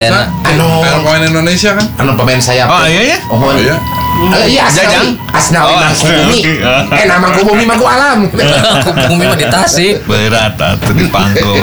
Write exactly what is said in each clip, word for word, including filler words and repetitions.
Nah, anu pemain Indonesia kan? Anu pemain sayap. Oh iya ya? Oh iya. Uh, iya Asnawi. Asnawi Mangkubumi. Eh nama Mangkubumi mah gua alam. Mangkubumi mah di Tasik. Berat atuh di Pangko.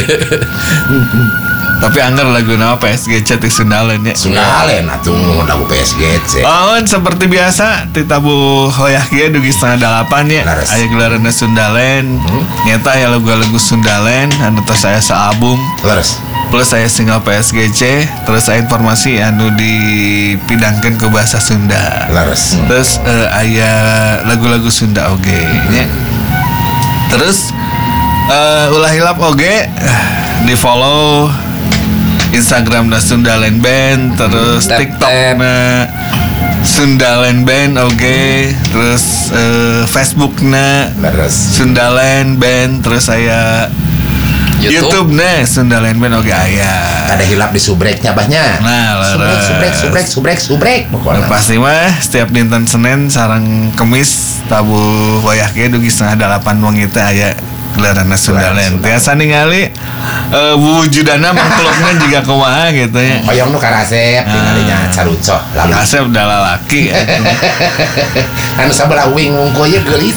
Tapi anggar lagu nama P S G C di Sundalen ya. Sundalen atuh lagu P S G C. Oh, seperti biasa di tabu hoyah kieu dugi setengah delapan ya. Aya gelaranna Sundalen. Nyata ya lagu-lagu Sundalen anu tos aya saabum. Leres. Plus saya single P S G C, terus saya informasi anu dipidangkeun ke bahasa Sunda. Laras. Terus uh, aya lagu-lagu Sunda oge nya. Terus uh, ulah hilap oge di follow Instagram na Sundalen Band, terus Tap, TikTok tap. na Sundalen Band oge, terus uh, Facebook na Laras. Sundalen Band, terus saya YouTube, YouTube nih Sundalen Band oge aya. Ada hilap di subreknya bahnya. Nah, subrek subrek subrek subrek subrek. Nah, pasti mah setiap dinten Senin sareng Kemis tabu wayah ge dugi setengah delapan wengi teh aya gelaranna Sundalen. Tiasa ningali uh, wujudana mangklukna juga kumaha gitu ya. Hoyong nu karasep tingalinya carucoh lalu. Asep da lalaki. Anu sabelah wing wungku ye geulis.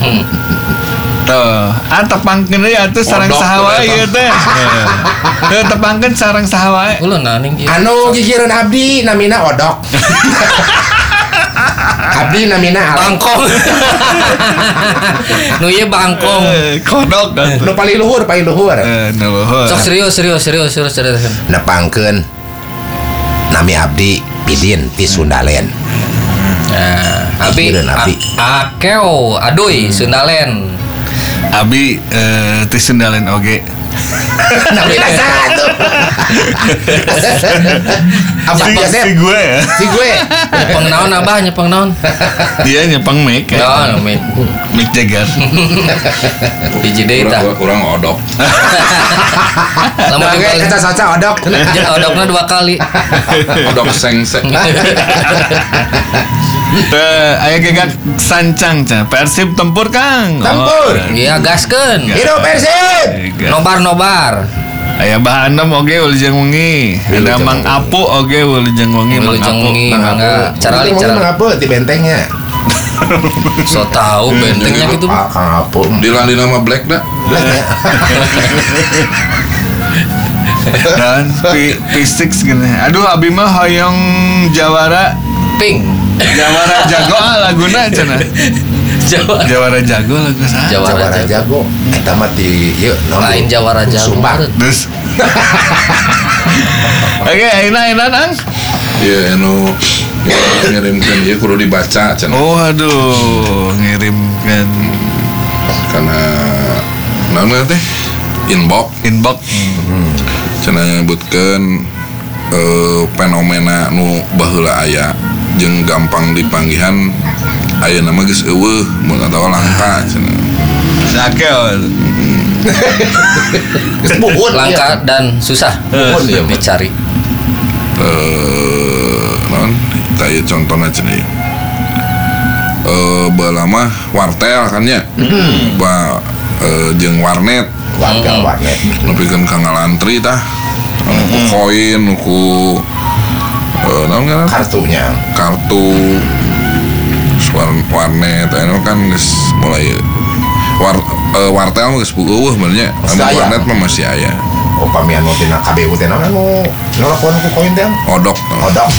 Tuh, ah tepangkeun deui atuh sareng saha wae ieu teh. Heuh tepangkeun sareng saha wae. Ulun naning ieu. Anu gigireun abdi namina Odok. Abdi namina Bangkong. Nu ieu Bangkong. Kodok atuh. Nu paling luhur, paling luhur. Eh, nu luhur. Sok serius serius serius serius serius. Nepangkeun nami abdi Pidin ti Sundalen. Nah, abi Gigireun abdi. akeo aduy Sundalen. Abi eh, ti Sundalen oge. Namina satu. Apa Si, biasa? si gue ya. Si gue. Nyepeng naon abah nyepeng naon? Dia nyepeng mic ya. Ya, mic. Mic Jagger. Hiji deui tah. Kurang odok. Lamun Nah, dibalik kita saca Odok. jeung odokna dua kali. Odok sengsek. Eh, aya gegak sancang cenah. Persib tempur Kang. Tempur. Iya gaskeun. Hidup Persib. Nobar-nobar. Aya bahanam oge wilujeng wengi. Ada Mang Apu oge wilujeng wengi Mang Wilujeng Apu. wengi. Mang Mangga Apu. carali Ngomong carali. Mang Apu di bentengnya. So tahu bentengnya gitu. Ah, Kang Apu. Dilandi nama Black dah. Blacknya. Dan P P6 gini. Aduh abi mah hoyong Jawara. Pink. Jawara jago ah laguna cenah. Jawa. Jawara jago lagu saha? Jawara Jawara jago. Eta mah ti ieu naon? Lain Jawara jago. Sumpah. Terus. Oke, ayeuna ayeuna Ang. Iya, anu ngirimkan dia kudu dibaca cenah. Oh aduh, ngirimkan Karena naon teh inbox inbox. cenah nyebutkeun eh, fenomena nu baheula aya jeung gampang dipanggihan aya nama geus eueuh mun atawa langka cenah. Sakel. Buhun. Langka dan susah Buhun. dicari. Eh naon taya contohna cenah ieu. Eh baheula mah wartel kan nya. Ba eh, jeung warnet Warga warnet. nepikeun ka ngalantri tah. Anu ku koin, nu ku eh naon ngaran? Kartunya. Kartu terus war- warnet anu kan geus mulai war eh, wartel mah geus eueuh benernya. Masih Anu aya. warnet mah masih aya. Oh pamian nu tina K B U teh naon anu ngelakon ku koin teh? Odok. Odok.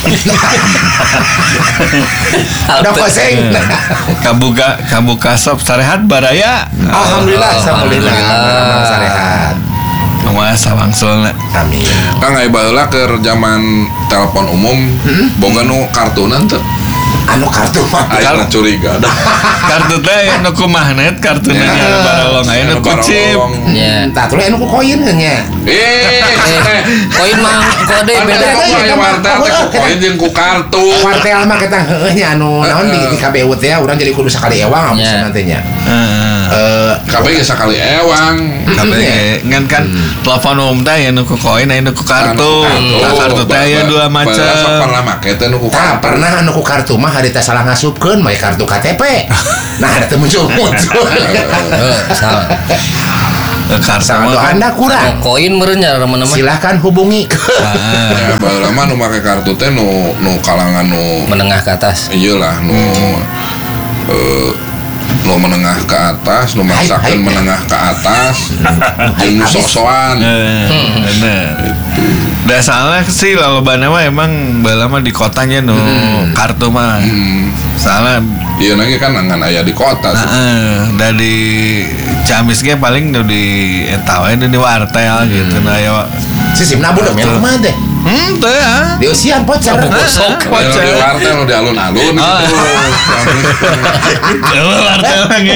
Odok koseng. Kabuka kabuka sop sarehat baraya. Alhamdulillah, alhamdulillah. Alhamdulillah. Sarehat. Mama sawangsulna. Amin. Kang aya baheula keur zaman telepon umum boga nu kartunan teu. Anu kartu mah Aya nu curiga dah. Kartu teh nu ku magnet kartuna nya baralong aya nu ku chip. Nya. tah tuluy anu ku koin nya. Eh, Eh, koin mah kode beda beda. kok aya wartel teh ku koin jeung ku kartu. Wartel mah kita heueuh nya anu naon di di K B U teh urang jadi kudu sakali ewang Nya. amos nanti nya. Heeh. Eh Kabeh geus sakali ewang. Kabeh ngan kan telepon umum teh aya nu ku koin aya nu ku kartu. Nah, kartu teh aya dua Sok macam. pernah make teh nu ku tah kartu. pernah anu ku kartu mah hari teh salah ngasupkeun mah kartu K T P. Nah, ada teh muncul-muncul. Eh, salah. kartu saldo mah kan. Anda kurang. Koin merenya teman-teman. Silahkan hubungi ke Ah, Ya baheula mah nu make kartu teh nu nu kalangan nu Menengah ke atas. iyalah nu eh, nu menengah ke atas, nu Hai, maksakeun hai. menengah ke atas, jeung nu sok-sokan. eh, bener. Da salah sih lalobana mah emang baheula mah di kotanya nu kartu mah. Hmm. Salah Ieu lagi kan ngan aya di kota sih. heeh, da di Ciamis ge paling nu di eta we nu di wartel gitu nah ya. sistemna budak mah kumaha teh? Hmm, teu ah. Di usian pocar. Sok Aya nu di wartel nu di alun-alun Ah. gitu. Kalau wartel lagi.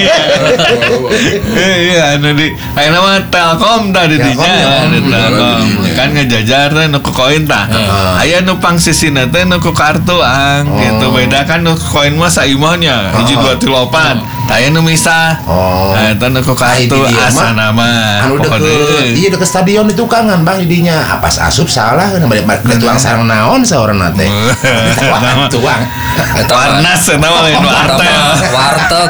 Iya, anu di ayeuna mah Telkom tah di Telkom, dinya, ya. di Telkom. Hmm. Kan ngejajar teh nu ku koin tah. Aya nu pangsisina teh nu ku kartu ang gitu. Beda kan nu koin mah saimahnya hiji dua tilu opat. Tah aya nu misah. Oh. Nah, eta nu ku Ai, kartu di dia mah, asana mah. Anu deket, iya deket stadion itu kangen bang didinya. Apas asup salah kan balik balik tuang sarang naon saurang nate. Tuang tuang. Eta mah- Warnas eta mah lain eta wartel. mah warteg.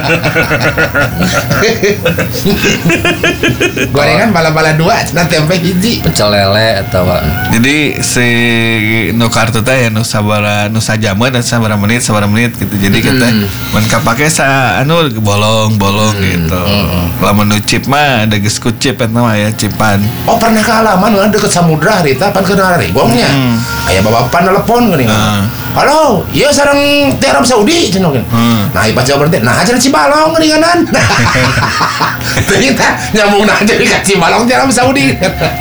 Gorengan bala-bala dua, cenah tempe hiji. Pecel lele eta mah. Jadi si nu kartu teh ya nu sabara nu sajaman dan sabara menit sabara menit gitu. Jadi kita mun kapake sa anu bolong-bolong gitu. Lamun nu chip mah ada geus ku chip eta mah ya cipan. Oh pernah ke halaman kan deket samudra harita pan ke regongnya. Aya bapak telepon geuning. Hmm. Halo, iya sareng teh Arab Saudi cenah kan. Hmm. Nah, ieu jawab teh, nah aja Cibalong geuninganan. Ternyata nyambung aja di Cibalong teh Arab Saudi.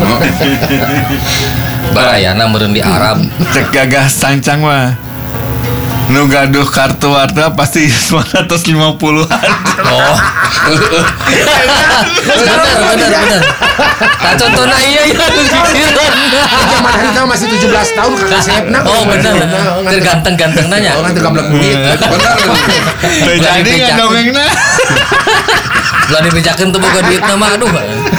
Barayana meureun di Arab. Cek gagah sancang mah. Nu gaduh kartu wartel pasti seratus lima puluhan. Oh. Bener bener bener. Nah contohnya iya iya. Zaman harita masih tujuh belas tahun kakak sepna. Oh bener. Terganteng-ganteng nanya. Oh, nanti gablek duit. Benar. Teu jadi ngadongengna. Belah dibejakeun teu boga duit mah aduh.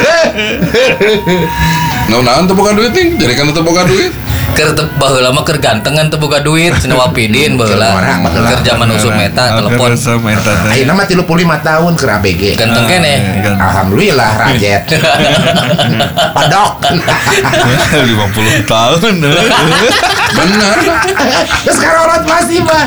Naon-naon teu boga duit nih, jadi kan teu boga duit. Keur teu baheula mah keur gantengan teu boga duit cenah Wapidin baheula. Orang baheula. Keur zaman usum eta telepon. Ayeuna mah tilu puluh lima tahun ke A B G. Ganteng kene. Alhamdulillah rajet. Padok. lima puluh tahun. Benar. Terus sekarang orang masih mah.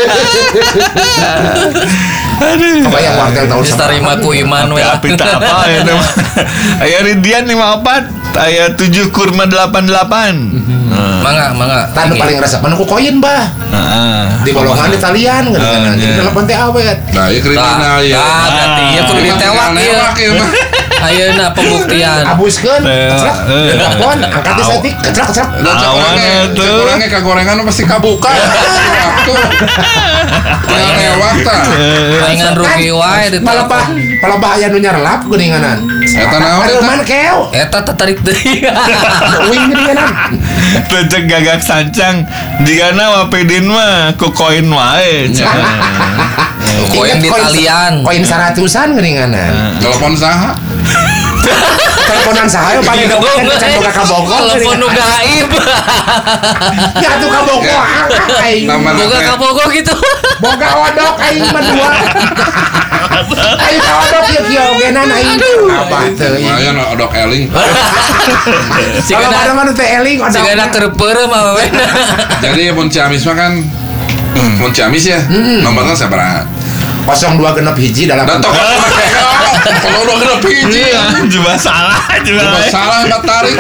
Kebayang wartel tahun Geus tarima ku iman we. Api tak apa ya nama. Aya Ridian lima opat, aya tujuh kurma delapan delapan. Mangga mangga. Tanu paling resep anu ku koin bah. Heeh. Di golongan Italian kan Ah, jadi iya. telepon teh awet. Nah, ieu kriminal ya. Ah, berarti ieu kudu ditewak ieu. Newak ieu mah. Ayeuna pembuktian. Abuskeun, Teh, kecrek, eh. telepon, angkat di setik, kecrek kecrek. Lah cek Awan orangnya, atuh. cek orangnya kagorengan pasti kabuka. Waktu. Yang lewat tah. Palingan rugi wae di Malah bah, malah bahaya nu nyarelap geuninganan. Eta naon eta? Aduh man keo. Eta tertarik deui. Wing geuninganan. Tecek gagak sancang digana Wapidin mah ku koin wae. Koin di talian. Koin seratusan geuninganan. Telepon saha? Teleponan saha yo paling Bingung, kan can boga ka Bogor. Telepon nu gaib. Ya tuh ka Bogor. Aing Nama Boga ka Bogor gitu. boga odok aing mah dua. Aing ka odok ieu kieu genan aing. Apa teu? Lumayan odok eling. Kalau Sigana kadang anu teh eling odok. sigana keur peureum mah we. Jadi mun Ciamis mah kan mun Ciamis ya, nomornya sabaraha? nol dua genep hiji dalam Dan toko kalau udah kena piji Juga salah, juga. salah nggak tarik.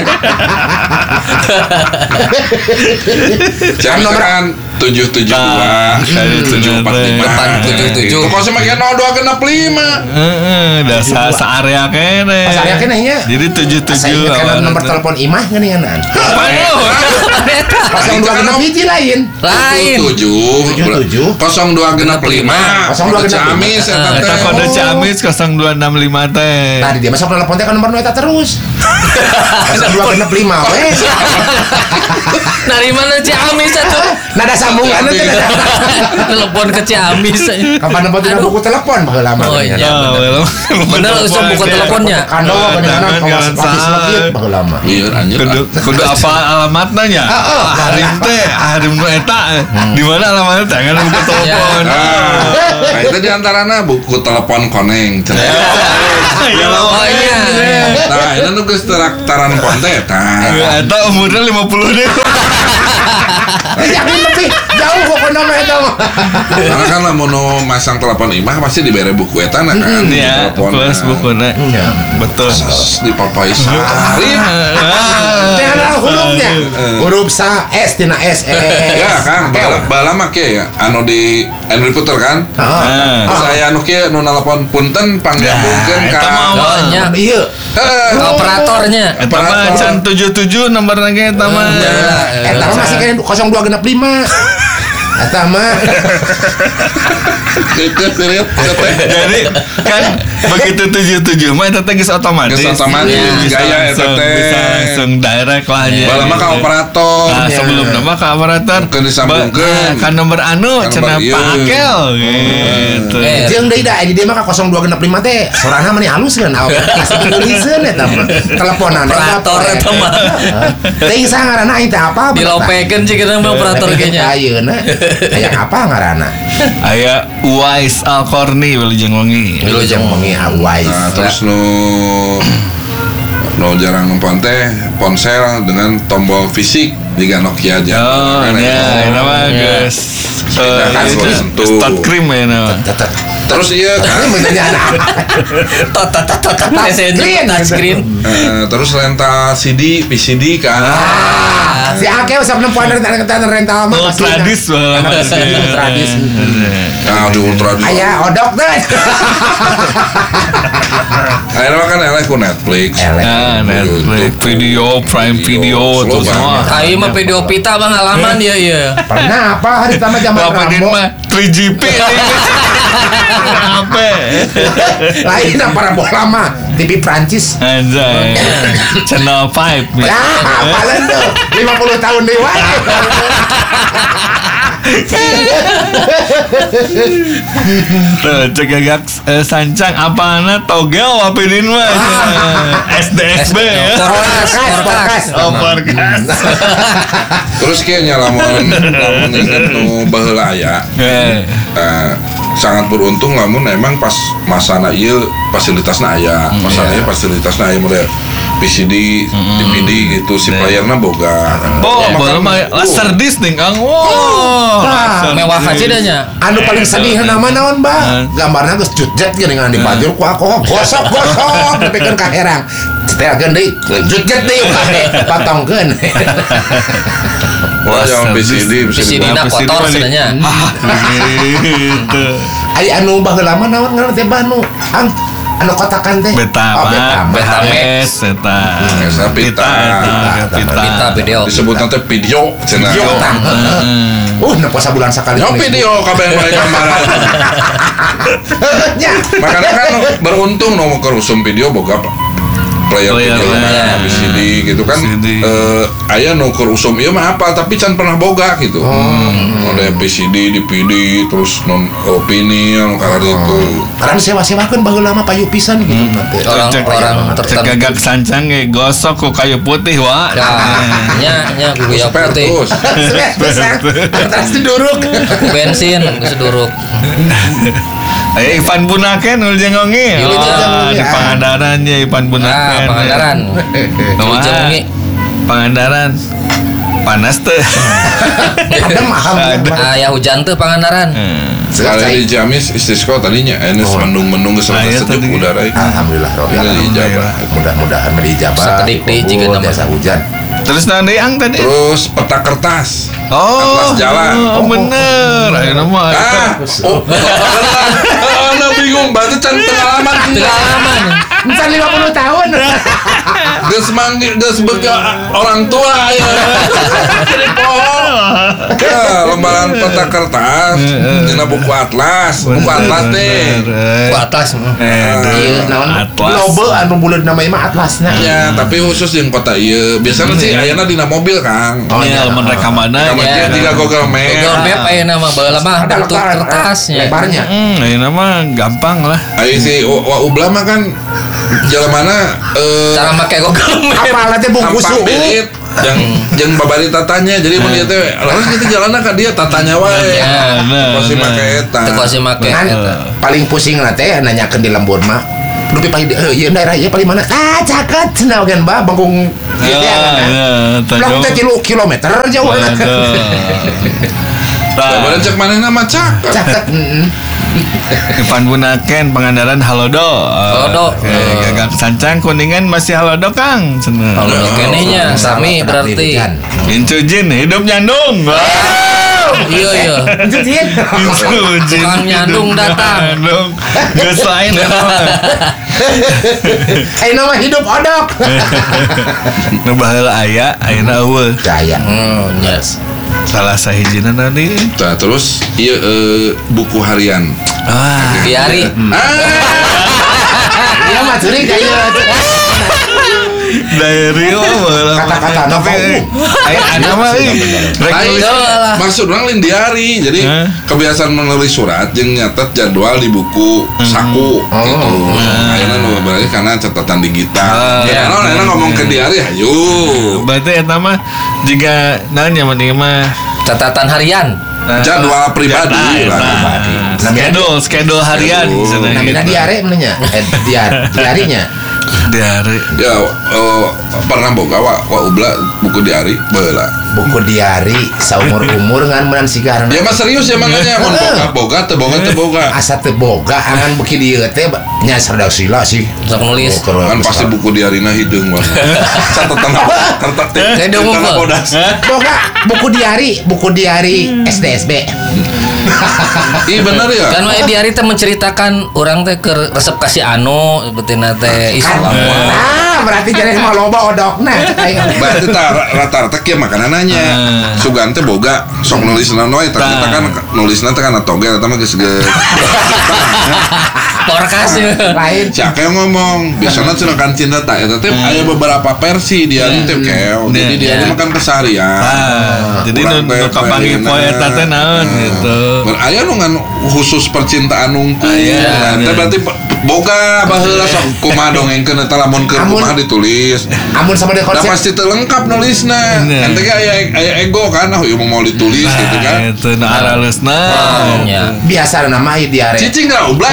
Jangan nomor kan tujuh tujuh dua tujuh empat lima Depan tujuh tujuh. Kok sih makin nol dua genap lima. Heeh, dasar saarea kene. Pas area kene nya. Jadi tujuh tujuh Saya kan nomor telepon imah geuninganan. nol dua genep hiji lain. Lain. Tujuh tujuh. kosong dua genap lima. Kosong dua genep lima. Ciamis eta Eta teh. kode Ciamis nol dua enam lima teh. Tadi dia masuk telepon teh kan nomor nu eta terus. nol dua genep lima we. Dari mana Ciamis atuh? Nada sambungan itu. Telepon ke Ciamis. Kapan nempat dina buku telepon baheula mah. Oh iya. Oh, Bener usah buka teleponnya. Kando kadang-kadang kawas lapis legit baheula mah. Iya anjir. Kudu kudu apa alamatnya nya? Harim teh, harim nu eta. Di mana alamatnya teh kan buku telepon. Nah, itu diantaranya buku telepon koneng. Oh iya. Nah, itu nu geus taran ponte eta. Eta umurnya lima puluh deh. Yakin lebih jauh pokoknya mah eta mah. Karena kan lamun nu masang telepon imah pasti dibere buku eta na kan. Iya, plus bukuna. Betul. Dipapai sehari. Dengan ada hurufnya. Huruf sa S tina S E. Ya kan, bala bala make ya anu di anu diputer kan. Heeh. Saya anu kieu nu nelpon punten panggabungkeun ka. Eta mah Oh nya. Iya. Ke operatornya. eta mah can tujuh tujuh nomor lagi eta mah. Eta mah masih kena nol dua genep lima. Eta mah Keukeuh period teh. Jadi kan begitu tujuh tujuh mah eta teh geus otomatis. Geus otomatis, Bisa gaya eta langsung- teh. Bisa langsung direct lah nya. Bala mah ka operator. Nah, sebelum nama ke operator Mungkin disambungkeun. kan nomor anu Kan cenah nomor ieu. Pak Akel gitu. Eh, jeung deui da di dia mah ka nol dua genep lima teh sorana mah ni halus kan kasih tuliseun eta mah teleponan Operator eta mah. teh sangarana aing teh apa Dilopekeun sih kita mah operator kayaknya. ayeuna aya apa ngaranna Aya Uwais Al-Qarni wilujeng wengi. wilujeng mengi awais Nah, terus nu nu jarang numpang teh ponsel dengan tombol fisik juga Nokia aja. Oh, Kan ya, eta. ini mah geus Sepeda kan itu boleh sentuh. start cream ya nama. tetep Terus iya kan. ini menjadi anak Tot tot tot tot Touchscreen. touchscreen. Eh, terus rental C D, P C D kan. Ah, si Ake usah nempuan rental rental mah Oh, pasti tradis na. banget. Anak tradis Nah, di ultra di. aya odok teh Akhirnya mah kan eleh ku Netflix. elek Nah, Netflix, video, Prime Video, Video, tuh slogan. semua. Ayo mah video pita bang halaman ya iya. pernah apa hari pertama zaman Bapak Din Rambo mah tiga G P nih. Apa? lain apa Rambo lama T V Prancis Anjay. Channel five. ya apalan tuh lima puluh tahun dewa Tuh, cek gagak eh, sancang apana togel Bapak Din mah. S D S B ya. Porkas, Porkas, porkas. Oh, podcast. Terus kayaknya lamun lamun inget nu baheula aya. Eh, Eh, sangat beruntung lamun emang pas masana ieu fasilitasna aya. Masana ieu fasilitasna aya model P C D, D V D gitu si playerna boga. Oh, Makan- baru mah laser disc nih Kang. Wow. laser Mewah disc. aja dah nya. anu paling sedih nama naon bang gambarnya geus jutjet geuningan di bajur ku aku gosok gosok nepikeun ka herang setelkeun deui jutjet deui patongkeun Wah, yang P C D P C D bisa na P C D kotor mah nih. sebenarnya. Gitu. ai anu baheula mah naon ngaran teh banu ang anu kotakan teh Beta, oh beta beta, Betamax. beta, Esa pita. pita, pita, Pita video. disebut nanti video cenah. Video tang. Uh, nepo sabulan sakali. Yo video kabeh mereka gambaran. nya. Makanya kan beruntung nomor kerusum video boga apa? Player Player, video ya. nah, C D gitu kan. C D. Eh aya nu kerusum ieu mah apa tapi can pernah boga gitu. Ada P C D, D V D terus non opini anu kalar itu. Karena sewa-sewakeun baheula mah payu pisan gitu nanti. Orang Cek- orang cek tertentu. gagak sancang ge gosok ku kayu putih wa. Ya, nya nya kudu ya putih. Pertus. Pisan. Terus diduruk. Ku bensin geus duruk. Eh Ivan Bunaken ul jengongi. Ieu Oh, jengongi, di ah. Pangandaran ya Ivan Ah, Bunaken. Pangandaran. Kumaha? Jengongi. Pangandaran. Panas teh. Adem aham. Aya hujan teh Pangandaran. Sekali di Jamis istisqa tadinya ini mendung-mendung geus Nah, iya sejuk tadi. udara. Alhamdulillah Robi. Ini dijabah. Mudah-mudahan dijabah. Sakedik deui jikeun nama. Jasa hujan. Terus nanti ang tadi. Terus peta kertas. Oh, Atlas jalan. oh, bener. Ayo nama. Ah, oh, ana bingung berarti can pengalaman Pengalaman. Entar lima puluh tahun. geus manggil geus beuki orang tua ya. Jadi pohon. Ya, lembaran kotak kertas, dina buku atlas, buku atlas teh. Ku atlas. Iya, naon Atlas. loba anu buleud namanya mah atlasna. Ya, tapi khusus yang kota ieu. Biasanya sih ayana dina mobil, Kang. Oh, Iya, iya. mun rek ka mana Nama iya. dia tiga Google Map. Google Map ayeuna mah baheula mah Ada bentuk lebaran, kertasnya. lebarnya. Hmm, ayeuna mah gampang lah. Ayo si wa ublah mah kan jalemana eh Cara make Google Map. Apalah teh bungkus tampak suhu. belit yang yang babari tatanya jadi mun dia teh laras kita jalanna ka dia tatanya wae. Ya, nah, Pasti nah. make eta. Teu kuasa make. Kan paling pusing lah teh nanyakeun di lembur mah. Dupi paling eh ieu daerah ieu paling mana? Ah, caket cenah oge Mbah bangkung ieu teh kan. Pulang teh tilu kilometer jauh na. Sabar cek manehna mah cak. Caket. heeh. Dipangunakeun pangandaran halodo. Halodo. Eh, gagak sancang kuningan masih halodo Kang. Cenah. Halodo kenehnya sami berarti. Incujin hidup nyandung. Iya iya. Incujin. Incujin. Tukang nyandung datang. Nyandung. Geus lain Ayeuna mah hidup odok. Nu baheula aya, ayeuna eueuh. Daya. Hmm, yes. Salah sahijina tadi. Nah, terus ieu eh, buku harian. Ah, Diari. Iya mah ceurik ka ieu. diary mah baheula. Kata-kata Tapi aya ana mah euy. Rek Lain, nulis. lah. maksud orang lain diari. Jadi Hah? kebiasaan menulis surat jeung nyatet jadwal di buku saku gitu. Ayeuna nu berarti karena catatan digital. Ah. Ya, kalau ayeuna ngomong ke diari ayo. Berarti eta mah jiga naon nya mah Catatan harian. Jadwal pribadi lah. Schedule, schedule harian. Schedule. cenah Namina gitu. diare menanya. Eh diar diarinya. Diare. Ya, eh, pernah boga wa, wa ubla buku diari baheula. Buku diari saumur umur ngan menan sigarna. Ya mah serius ya makanya mun boga boga teu boga teu boga. Asa teu boga angan beuki dieu teh nya sardak sila sih. Sok nulis. Oh, keren. Kan pasti buku diarina hideung wah. Catatan kertas teh. Saya udah ngumpul. bodas. Boga buku diari, buku diari S D S B. Ih bener ya. Kan wae diari teh menceritakan orang teh ke resep kasih anu betina teh isu Kan, ah, berarti jadi mah loba odokna cek aing. Berarti ta rata-rata kieu makanan nanya. Sugan teh boga sok nulisna noe ternyata kan nulisna teh kana toge eta mah geus geus. Porkas ya. Lain. Siapa yang ngomong? Biasanya cenah kan cinta tak eta teh aya beberapa versi diari teh keo. Jadi diari mah kan keseharian. Ah, jadi nu Urang teh nu kapanggih pengenna. poe eta teh naon gitu. Ber- aya nu ngan khusus percintaan unggul. Aya, Nah, teh aya. berarti b- boga baheula sok kumaha dongengkeun eta lamun keur Amun- kumaha ditulis. Amun sama dia Da konsep pasti teu lengkap nulisna. Bener. Ente ge aya aya ego kan, oh ieu mau ditulis gitu kan. Itu nu aralusna. Ya. biasa nama ieu diare. Cicing enggak ublay.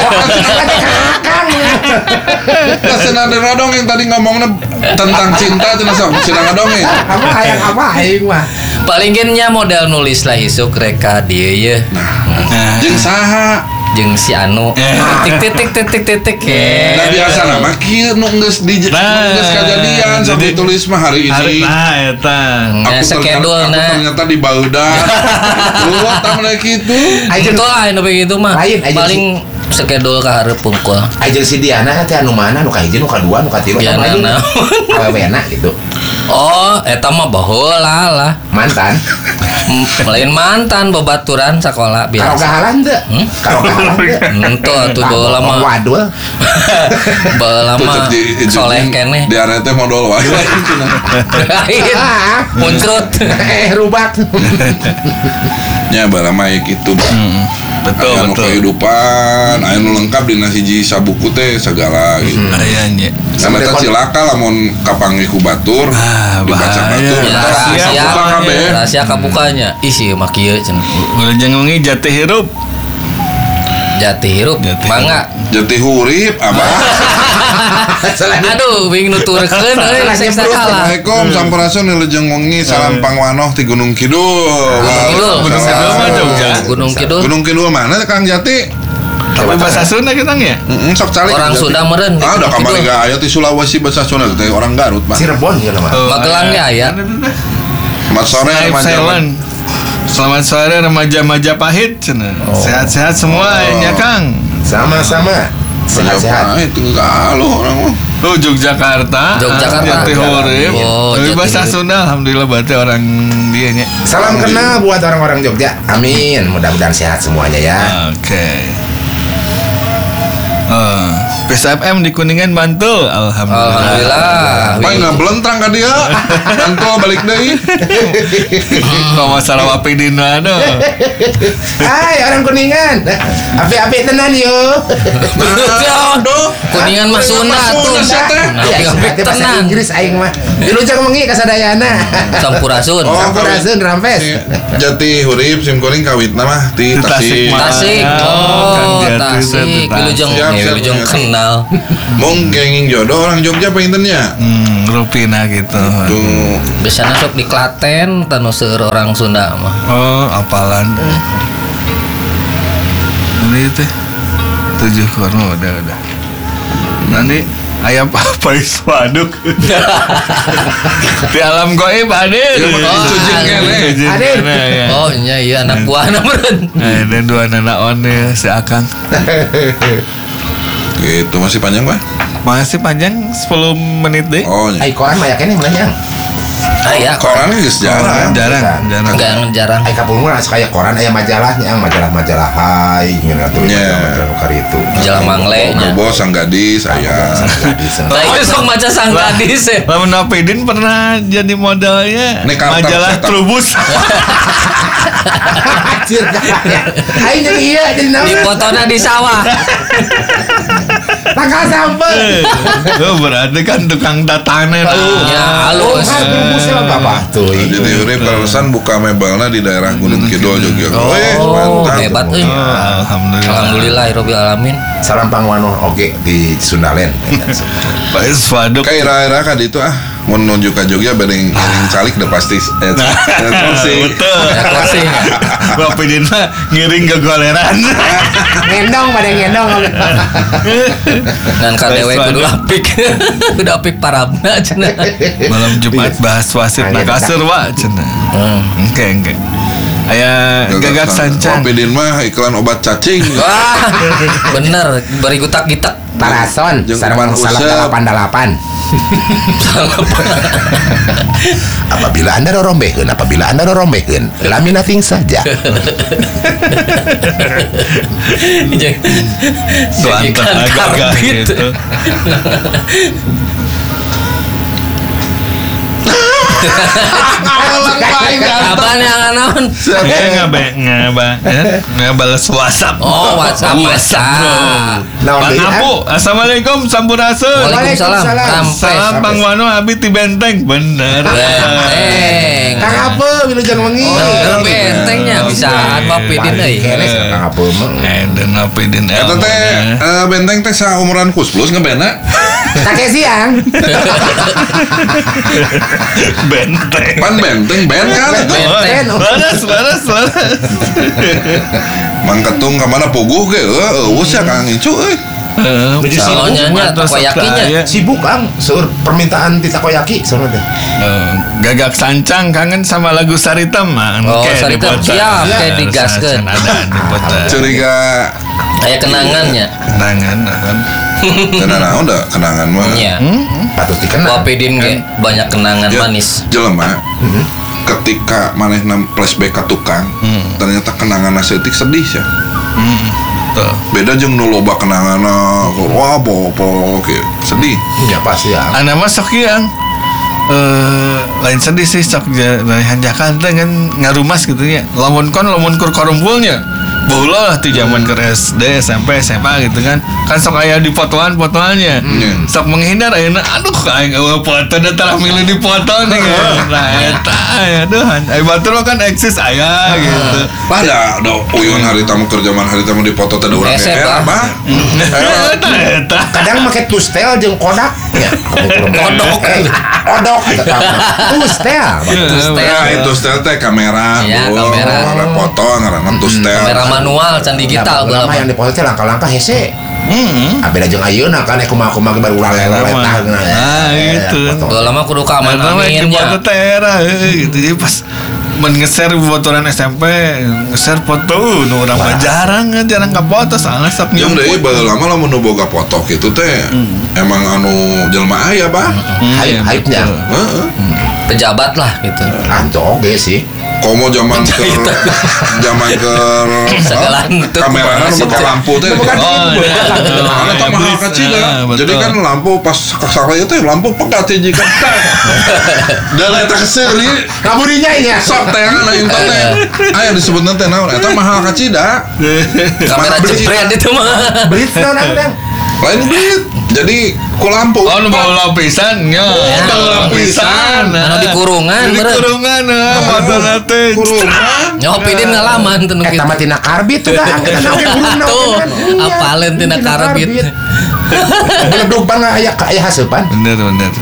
Kasih ada dong yang tadi ngomongnya tentang cinta cenah sok cenah ngadongeng. Kamu hayang apa aing mah? Paling nya model nulis lah isuk reka dia ya. Nah, Jeung saha? Jeung si anu. Titik titik titik titik ya. Nah biasa nama kieu nu geus di nu Nah, geus kajadian sok jadi- ditulis mah hari hari ini. nah eta. Ya, Aku schedule, ternyata, aku nah. ternyata di Baeudan. Lu tamu gitu. Aing Itu lah anu begitu mah. Lain, aja Paling skedul ka hareup pungkul. aing si Diana teh anu mana nu kahiji nu kadua nu katilu Diana lagi. naon? Awewena gitu. Oh, eta mah baheula lah. Mantan. Hmm, lain mantan babaturan sekolah Karo biasa. gahalan teu? Hmm? Karo gahalan teu? Ento atuh baheula mah. Wadul. Baheula Tuh mah cek di soleh keneh. Di area teh modal wae. Lain. Ah. Muncrut. Eh rubak. Nya bae mah kitu. Betul, Aya nu betul. kehidupan, aya nu lengkap dina hiji sabuku teh segala gitu. Aya nya. Karena teh cilaka lamun kapanggih ku batur, Ah, dibaca bahaya. batur, Ya, tah Rahasia, buka kabeh. rahasia kabukanya. Ih sih mah kieu cenah. Urang wengi jati hirup. Jati hirup. Jati Mangga. Jati hurip, abah. Aduh, bing nuturkeun euy sek sakala. Assalamualaikum, sampurasun leujeung wengi salam pangwanoh ti Gunung Kidul. Kidul. Gunung Kidul mah Jogja. Gunung Kidul. Gunung Kidul mana Kang Jati? Tapi bahasa Sunda kita ya. Heeh, sok calik. Orang Jati. Sunda meureun. Ah, udah Kidul. kamari ga aya ti Sulawesi bahasa Sunda teh orang Garut, Pak. Cirebon ya nama. Magelang ge aya. Selamat sore Skype remaja. silent. Selamat sore remaja-remaja pahit cenah. Sehat-sehat semua ya Kang. Sama-sama. Sehat-sehat. Sehat. Itu enggak lo orang mah. Oh Yogyakarta. Yogyakarta. Jati Urip. Oh, Tapi Jati bahasa Urip. Sunda alhamdulillah berarti orang dianya. Salam kenal buat orang-orang Jogja. Amin. Mudah-mudahan sehat semuanya ya. Oke. Eh, P S F M di Kuningan Bantul. Alhamdulillah. Alhamdulillah. Pai ngablentang ka dia. Bantul balik deui. Kalau masalah Wapidin anu. Hai orang Kuningan. Api-api tenan yo. Aduh. Kuningan mah Sunda tuh. Nah, Ya, api-api bahasa tenan. Inggris aing mah. Dilujak mengi ka sadayana. Sampurasun. Oh, Sampurasun Rampes. Jati Urip sim kuring kawitna mah di Di Tasik. Tasikmalaya. Tasik. Kan Oh, Jati Tasik. itu Wilujeng, Siap, siap, Wilujeng siap. kenal. Mung kenging jodoh orang Jogja pintennya. Hmm, Rupina gitu. Tuh. Biasanya sok di Klaten, tanu seueur orang Sunda mah. Oh, apalan. Ini teh tujuh korma udah udah. Nanti ayam apa iswaduk di alam goib hadir. Ya, mah Oh, cujing kene. Cujing Hadir. kene, ya. Oh iya iya anak buahna meureun. Nah, ada dua anak on ya, si Akang. Gitu masih panjang Pak? Masih panjang sepuluh menit deh. Oh, nya. Ai koran mah yakene menanya. Aya koran geus jarang. Jarang, jarang. enggak jarang. Ai kapung mah aya koran aya majalahnya, yang majalah-majalah hai ngeunaut tuh Nya. majalah kari itu. Majalah Mangle nya. Bobo sang gadis aya. Nah, itu sok maca sang gadis ya. Lamun Apidin pernah jadi modelnya Nih, Carter, majalah cetak. Trubus. Anjir. Ai jadi iya jadi Di nama. fotona di sawah. Tangkal sampel. Oh, berarti kan tukang tatanen. Ya, Oh, halus. kan rumusnya lah bapak tuh. Jadi Urip terusan buka mebelna di daerah Gunung Kidul Jogja. Oh, Weh, mantap. hebat euy. Oh, alhamdulillah. Alhamdulillah rabbil alamin. Salam pangwano oge di Sundalen. Pak Iswaduk. Kayak era-era kan itu ah mau nunjuk ke Jogja bareng ngiring calik udah pasti eh, eh, Betul. Ya closing. Apidin mah ngiring ke goleran. Ngendong pada ngendong. Dan K D W kudu apik. Kudu apik parabna cenah. Malam Jumat bahas wasit na kasur wa cenah. Engke engke. Aya gagak sancang. Wapidin mah iklan obat cacing. Wah, bener bari gutak-gitak. Parason, Jeung sareng Umar salam Usep. delapan delapan. Apabila Anda rorombeheun, apabila Anda rorombeheun, lami nothing saja. Jeung Tuan ikan agak karbit. gitu. Apaan yang naon? Eh ngabe ngabe ngabales WhatsApp. Oh, WhatsApp, WhatsApp. Naon Bang deui, ah? Apu, assalamualaikum sampurasun. Waalaikumsalam. Waalaikumsalam. Rampes. Salam Bang Wano abi ti benteng bener. Benteng. Kang apa wilujeng wengi? Bener bentengnya bisaan Wapidin euy. Kene sareng Kang apa mah. Eh dan Apidin Eta teh eh, benteng teh saumuran Kus Plus ngebena. Take siang. benteng. Pan benteng ben kan itu. Benteng. Laras, laras, laras. Mang Ketung ka mana puguh ge heuh eueus ya Kang Icu euy. Menuju Soalnya sibuk, nya Terus takoyakinya. saya, Sibuk Kang, seur permintaan di takoyaki sono teh. eh, gagak sancang kangen sama lagu Saritem mah. Oh, Engke Saritem, dipoto. siap, Ya, kayak digaskeun. Ada di foto. Curiga Aya kenangannya. Kenangan kan. kenangan naon da kenangan mah. Iya. Patut dikenal. Wapidin ge banyak kenangan Ya, manis. jelema ketika manehna flashback ka tukang ternyata kenangan setik sedih ya. Hmm, tuh. Beda jeung nu loba kenanganna wah popo oke sedih. Ya pasti ya. Ana mah sok yang eh lain sedih sih sok dari Jakarta kan ngarumas gitu ya. Lamun kon lamun kur korumpulnya. Baheula lah tuh zaman ke S D, S M P, S M A gitu kan. Kan sok aya di fotoan-fotoannya. Hmm. Sok menghindar ayeuna aduh aing eueuh foto da tara milih di foto nih kan. Nah eta aduh ai batur mah kan eksis aya gitu. Pada ada uyun hari tamu kerja man hari tamu di foto teh da urang Esep, geer Bang. apa? Eta eta. Kadang make tustel jeung Kodak. Ya, Kodok. Eh, Kodok tetap. Tustel. Tustel. Nah, itu stel teh kamera. Iya, Oh, kamera. Kamera foto ngaranna tustel. Kamera manual can digital Nah, bae. yang dipost teh langkah-langkah hese. Heeh. Abeda jeung ayeuna kan kumaha-kumaha baru laleh-laleh Lama. tah. Ah, gitu. Bae lama kudu ka Karena aman-amin di nya. foto tera gitu jadi pas men nge-share bobotoran S M P, nge-share foto nu urang mah jarang jarang kapoto soalnya sok Yang nyumput. deui baheula lama lamun nu boga foto kitu teh emang anu jelema aya bah. Hype hype-nya. Heeh. Pejabat lah gitu. Anto oge sih. Komo zaman ke zaman ke Segalan tuh kamera kumaha nu pakai lampu teh. Bukan Oh, iya. Karena tak mahal kecil Ah, ya. betul. Jadi kan lampu pas kesalahan itu lampu pekat hiji kan. Dan eta keseuri Kaburinya ya. sok teh na internet. Aya disebutna teh naon eta mahal kecil da. Kamera Mana beli- jepret itu mah. Blitz naon Dang? Lain duit. Jadi ku lampu. Oh, nu baheula pisan nya. Baheula pisan. Anu di kurungan Di beureun. kurungan motorna teh. Kurungan. Nyopidin ngalaman teu nu Eta kitu. mah tina karbit tuh Dang. Kita naon burung naon. Tuh, apalen tina karbit. Beledug pan aya aya haseupan. Bener bener.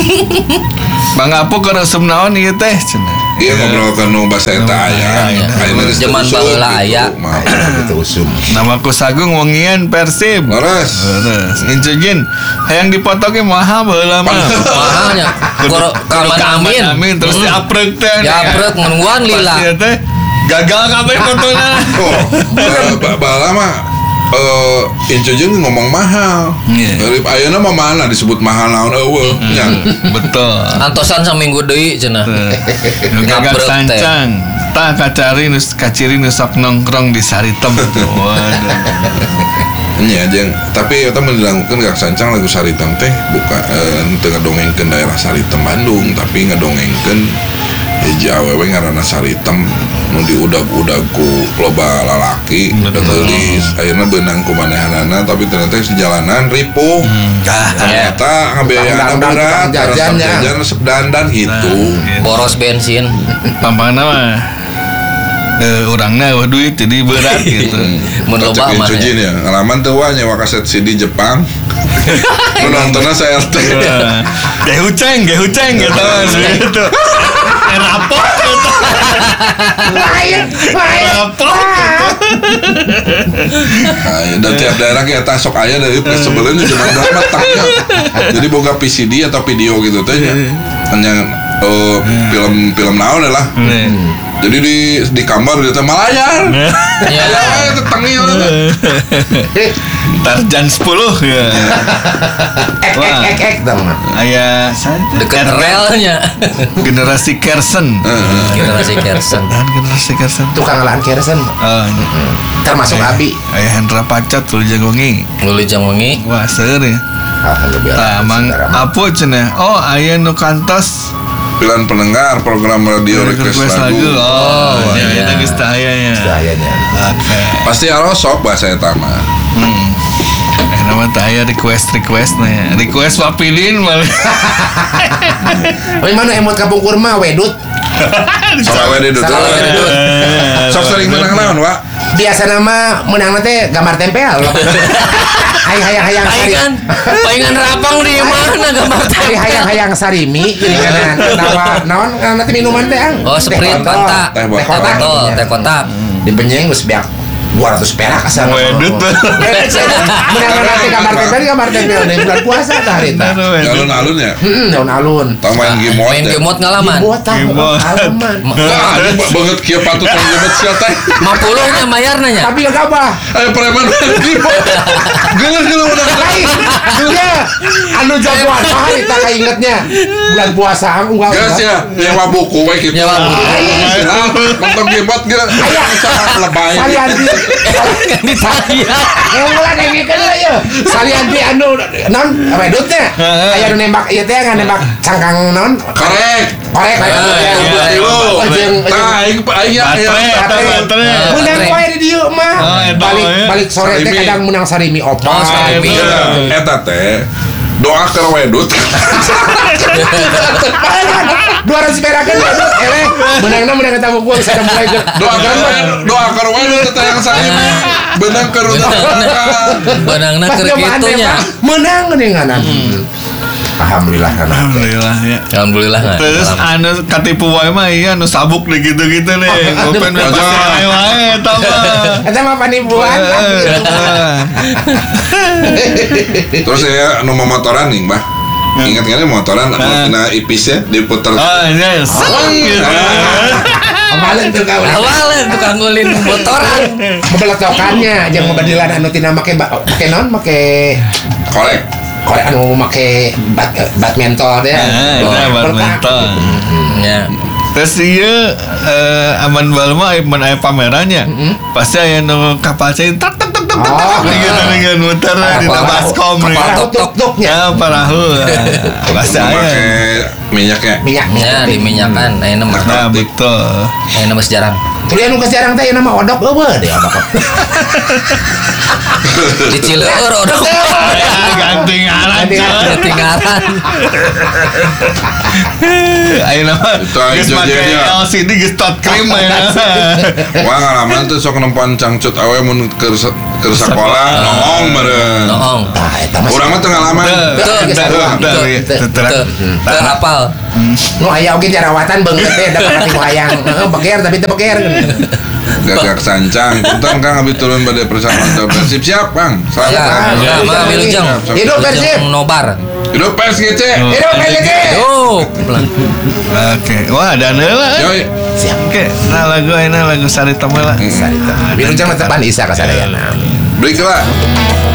Bang Apu keur resep naon ieu teh cenah. Iya ngobrol ke nu bahasa eta aya. Ayeuna geus Zaman teruseup baheula gitu. aya. Maaf. Itu usum. Namaku Sagung Wengian Persib. Leres. Terus Incujin hayang dipoto ge moha baheula mah. Mahalnya. Koro kaman amin. Amin terus diaprek teh. Ya aprek ngenuan lila. Pasti teh gagal kabeh fotona. Oh, ba- baheula mah eh Incujin ngomong mahal. Iya. Dari ayeuna mah mana disebut mahal naon eueuh nya. Betul. Antosan saminggu deui cenah. Gagal Ngabrek teh. sancang. Tah kacari nus kaciri nu sok nongkrong di Saritem. Waduh. Nya jeung tapi eta mun dilakukeun Kak Sancang lagu Saritem teh buka eh, teu ngadongengkeun daerah Saritem Bandung tapi ngadongengkeun hiji awewe ngaranna Saritem nu diudag-udag ku loba lalaki geulis ayeuna beunang ku manehanana tapi ternyata di jalanan ripuh. Dah. Ternyata ngabeayana Tukang berat, jajan, resep ya. jajan, resep dandan gitu. Boros bensin. Pampangna mah eh urangna eueuh duit jadi berat gitu. Mun loba mah. Cujin ya, ngalaman tuh wah nyewa kaset C D Jepang. Menontonnya saya R T. Geh huceng, geh huceng gitu. Gitu. Rapot gitu. Lain, lain. Rapot. Nah, dan tiap daerah kita sok aya dari sebelumnya cuma drama taknya. Jadi boga V C D atau video gitu teh nya. Hanya eh, film-film naon lah. Jadi di di kamar dia teh malayar. Ya. Ya, itu tengil. Tarjan sepuluh ya. Ek ek ek ek dong. Aya Deket relnya. generasi Kersen. Generasi Kersen. Dan generasi Kersen. Tukang lahan kersen. Oh, Termasuk Abi. aya Hendra Pacat tuluy jagongi. Nguli jam wengi. Wah, seueur ya. Alhamdulillah. Tah mang apu cenah. Oh, aya nu kantos Pilihan pendengar program radio request, lagu. Oh, Oh, ya iya. itu geus tah aya nya. Bahayanya. Oke. Pasti arosok bahasa eta mah. Hmm. Eh nama teh aya request request nih. Request Wapidin malah. Tapi mana emot kapung kurma wedut. Salawe di duduk. Salawe di duduk. Sok sering menang naon, Wak? Biasa nama menang nanti gambar tempel. Hayang hayang hayang sari. Paingan, paingan rapang di mana gambar Hari hayang hayang sarimi ini kan nama naon nanti minuman teh ang. Oh, Sprite Teh kontak. Teh Teh kontak. botol, teh kontak. Di penyeng geus beak dua ratus perak asal. Wedut. Menang nanti gambar tempel gambar tempel di bulan puasa tah hari tah. Alun-alun ya. Heeh, daun alun. Tong main game mode. Main ya. game mode ngalaman. Buat tah Gimot. alaman. Wah, anjing banget kieu patut main game mode sia teh. lima puluh-nya bayar nanya. Tapi ya gabah. Aya preman main game mode. Geuleuh-geuleuh udah Lain. Ya, anu jagoan hari tak ingetnya. Bulan puasa ang enggak. Gas ya, nyewa buku we kitu. Nyewa buku. Ah, nonton game mode ge. Aya lebay. Salianti. Ditanya. Eh mulai dengikeun lah ya. Salianti anu non wedutnya. Aya nu nembak ieu teh nembak cangkang non. Korek. Korek korek. dua kilo. Tah aing aing ya. Baterai, baterai. baterai. Menang poe di dieu mah. Oh, eta Balik we. balik sore teh Sarimi. kadang menang sarimi opat. Oh, sarimi. Eta teh doa ke wedut. dua ratus perak kan wedut eleh. Menangna menang eta buku sada mulai ge. Doa ke doa ke wedut eta yang saya benang ke rute. Benangna Pas keur nyobaan teh, kitunya. Pak, menang geuninganan. Alhamdulillah kan. Alhamdulillah ya. Alhamdulillah nggak. Terus anu katipu wae mah iya anu sabuk deh gitu-gitu nih. Ngopen aduh. pasti wae wae eta mah. Eta mah panipuan. Terus saya nu motoran nih, Mbah. Ingat-ingat motoran nah ipis ya diputar. Oh iya, seng gitu. Awalnya tuh kawan. Awalnya tukang ngulin motoran. Membeletokannya, jangan membadilan anu tina make make non make Korek. korek anu make bat bat mentol ya. Nah, itu bat mentol. Ya. Terus iya eh, aman balma aman aya pamerannya. Pasti aya nu kapal cain tak tak tak tak tak tak Oh, gitu dengan muter di baskom nih. Kapal tuk-tuknya. Ya parahu. Pasti aya. Pakai minyak ya. Minyak Ya di minyakan, ayeuna mah. Nah, betul. Ayeuna mah jarang. Tulian nu jarang teh nama odok eueuh deh odok. Di Cileur odok. Ya, ganti ngaran. Ganti ngaran. Ayo nama. Itu aja Geus make dia. L C D geus tot cream ya. Wah ngalaman tuh sok nempan cangcut awe mun keur keur sakolah nongong meureun. Noong. Tah eta mah Urang mah teu ngalaman. Tuh, Tuh, Teu hafal. nu aya oge jarawatan beungeut teh da pati wayang. Heeh beger tapi teu beger. Gagak sancang. Punten Kang abi turun bade persahabatan Persib siap Kang. Ya, Selamat. ya, mah wilujeng. Hidup Persib. Wilujeng nobar. Hidup P S G C. Hidup P S G. Yuh. Oke. Wah, ada heula. Yoi. Siap. Oke, nah lagu ini lagu Sarita heula. Sarita. Wilujeng mah tepan Isa kasadayana. Beli lah.